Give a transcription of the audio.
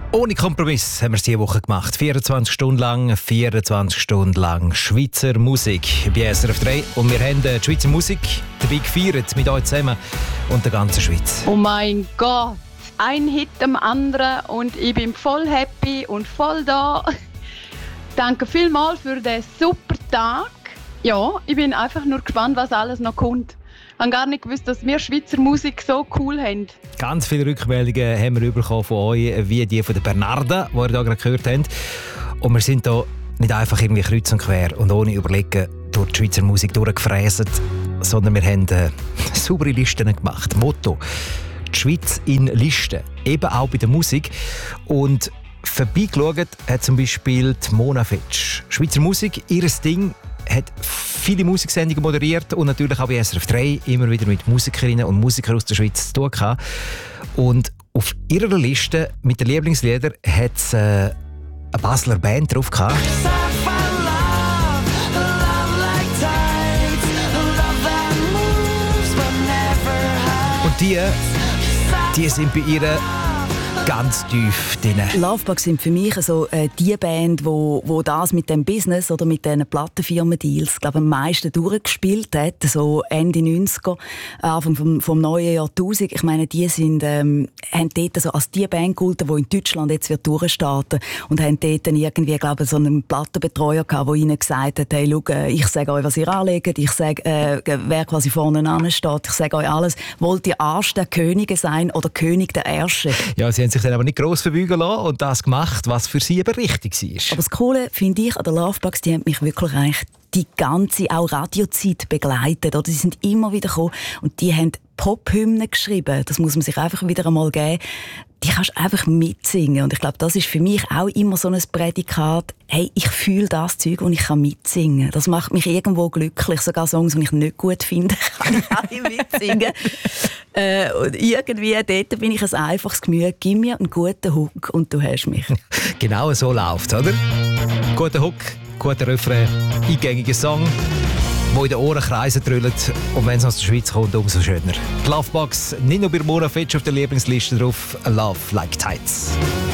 Ohne Kompromiss haben wir es diese Woche gemacht. 24 Stunden lang Schweizer Musik bei SRF 3. Und wir haben die Schweizer Musik dabei gefeiert, mit euch zusammen und der ganzen Schweiz. Oh mein Gott, ein Hit am anderen und ich bin voll happy und voll da. Danke vielmals für den super Tag. Ja, ich bin einfach nur gespannt, was alles noch kommt. Ich habe gar nicht gewusst, dass wir Schweizer Musik so cool haben. Ganz viele Rückmeldungen haben wir bekommen von euch, wie die von der Bernarda, die ihr hier gerade gehört habt. Und wir sind hier nicht einfach irgendwie kreuz und quer und ohne Überlegen durch die Schweizer Musik durchgefräset, sondern wir haben saubere Listen gemacht. Motto: die Schweiz in Listen, eben auch bei der Musik. Und vorbeigeschaut hat zum Beispiel die Mona Fetsch. Schweizer Musik, ihr Ding, hat viele Musiksendungen moderiert und natürlich auch bei SRF 3 immer wieder mit Musikerinnen und Musikern aus der Schweiz zu tun gehabt. Und auf ihrer Liste mit den Lieblingsliedern hat es eine Basler Band drauf gehabt. Und die sind bei ihr ganz tief drin. Lovebugs sind für mich so die Band, wo das mit dem Business oder mit diesen Plattenfirmen-Deals am meisten durchgespielt hat. So Ende 90er, Anfang vom neuen Jahrtausend. Ich meine, die sind, haben dort so als die Band gehalten, die in Deutschland jetzt wird durchstarten und haben dort dann irgendwie, glaube ich, so einen Plattenbetreuer gehabt, der ihnen gesagt hat: hey, schau, ich sage euch, was ihr anlegt, ich sage, wer quasi vorne an steht, ich sage euch alles. Wollt ihr Arsch der Könige sein oder König der Ärsche? Ja, sie haben sich dann aber nicht gross verbeugen lassen und das gemacht, was für sie aber richtig war. Aber das Coole finde ich an den Lovebugs, die haben mich wirklich eigentlich die ganze auch Radiozeit begleitet. Oder? Sie sind immer wieder gekommen und die haben Pop-Hymnen geschrieben. Das muss man sich einfach wieder einmal geben. Die kannst du einfach mitsingen. Und ich glaube, das ist für mich auch immer so ein Prädikat. Hey, ich fühle das Zeug und ich kann mitsingen. Das macht mich irgendwo glücklich. Sogar Songs, die ich nicht gut finde, kann ich auch mitsingen. Und irgendwie, dort bin ich ein einfaches Gemüse. Gib mir einen guten Hook und du hast mich. Genau so läuft es, oder? Guter Hook, guter Refrain, eingängiger Song, der in den Ohren Kreise drüllt. Und wenn es aus der Schweiz kommt, umso schöner. Die Lovebugs, nicht nur bei Mona Fetsch auf der Lieblingsliste drauf, Love Like Tides.